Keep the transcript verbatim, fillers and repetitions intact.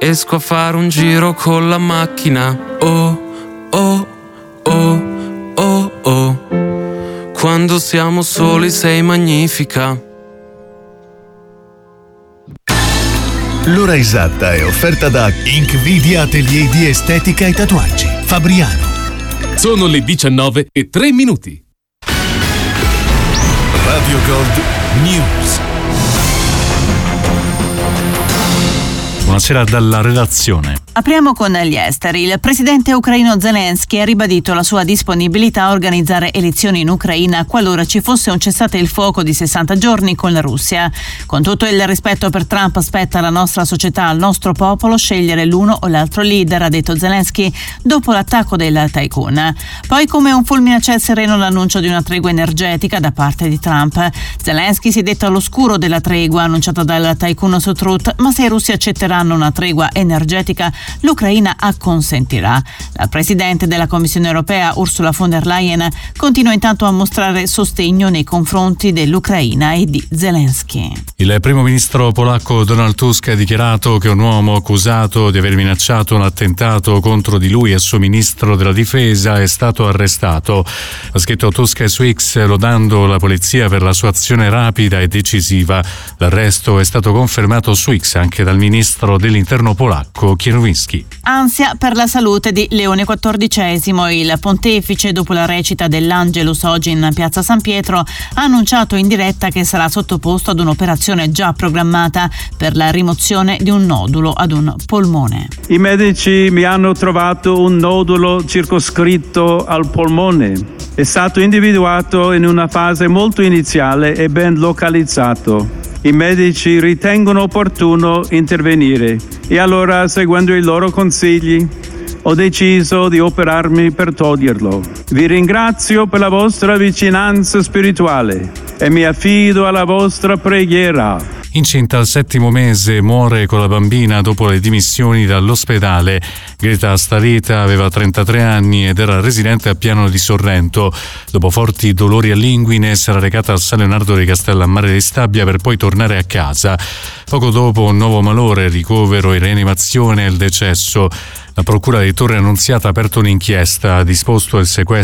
esco a fare un giro con la macchina. Oh, oh, oh, oh, oh. Quando siamo soli sei magnifica. L'ora esatta è offerta da Inkvidia Atelier di Estetica e Tatuaggi, Fabriano. Sono le diciannove e tre minuti. Radio Gold News. Buonasera dalla redazione. Apriamo con gli esteri. Il presidente ucraino Zelensky ha ribadito la sua disponibilità a organizzare elezioni in Ucraina qualora ci fosse un cessate il fuoco di sessanta giorni con la Russia. Con tutto il rispetto per Trump, spetta alla nostra società, al nostro popolo scegliere l'uno o l'altro leader, ha detto Zelensky dopo l'attacco del tycoon. Poi, come un fulmine a ciel sereno, l'annuncio di una tregua energetica da parte di Trump. Zelensky si è detto all'oscuro della tregua annunciata dal tycoon su Truth, ma se i russi accetteranno una tregua energetica, l'Ucraina acconsentirà. La presidente della Commissione europea, Ursula von der Leyen, continua intanto a mostrare sostegno nei confronti dell'Ucraina e di Zelensky. Il primo ministro polacco Donald Tusk ha dichiarato che un uomo accusato di aver minacciato un attentato contro di lui e il suo ministro della difesa è stato arrestato. Ha scritto Tusk su X, lodando la polizia per la sua azione rapida e decisiva. L'arresto è stato confermato su X anche dal ministro dell'interno polacco Kierwiński. Ansia per la salute di Leone quattordicesimo. Il pontefice, dopo la recita dell'Angelus oggi in piazza San Pietro, ha annunciato in diretta che sarà sottoposto ad un'operazione già programmata per la rimozione di un nodulo ad un polmone. I medici mi hanno trovato un nodulo circoscritto al polmone. È stato individuato in una fase molto iniziale e ben localizzato. I medici ritengono opportuno intervenire e allora, seguendo i loro consigli, ho deciso di operarmi per toglierlo. Vi ringrazio per la vostra vicinanza spirituale e mi affido alla vostra preghiera. Incinta al settimo mese, muore con la bambina dopo le dimissioni dall'ospedale. Greta Starita aveva trentatré anni ed era residente a Piano di Sorrento. Dopo forti dolori all'inguine si era recata al San Leonardo di Castellammare di Stabia per poi tornare a casa. Poco dopo un nuovo malore, ricovero in rianimazione e il decesso. La procura di Torre Annunziata ha aperto un'inchiesta, ha disposto il sequestro